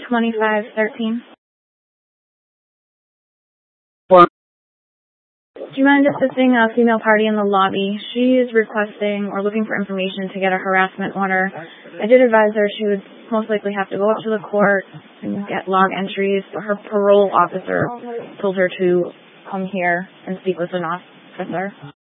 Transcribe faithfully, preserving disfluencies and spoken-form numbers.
twenty-five thirteen. Do you mind assisting a female party in the lobby? She is requesting or looking for information to get a harassment order. I did advise her she would most likely have to go up to the court and get log entries, but her parole officer told her to come here and speak with an officer.